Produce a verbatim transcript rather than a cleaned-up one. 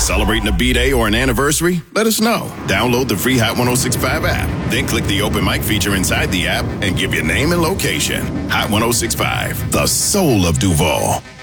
Celebrating a B-Day or an anniversary? Let us know. Download the free Hot ten sixty-five app. Then click the open mic feature inside the app and give your name and location. Hot ten sixty-five, the soul of Duval.